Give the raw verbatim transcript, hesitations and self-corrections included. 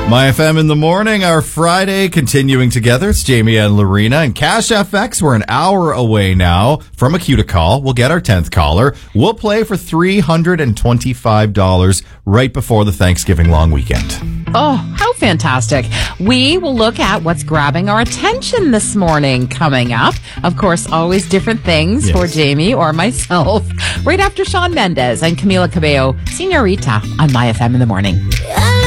My F M in the morning, our Friday continuing together. It's Jamie and Lorena and Cash F X. We're an hour away now from a cue to call. We'll get our tenth caller. We'll play for three hundred twenty-five dollars right before the Thanksgiving long weekend. Oh, how fantastic. We will look at what's grabbing our attention this morning coming up. Of course, always different things yes. for Jamie or myself. Right after Shawn Mendes and Camila Cabello, Señorita on My F M in the morning.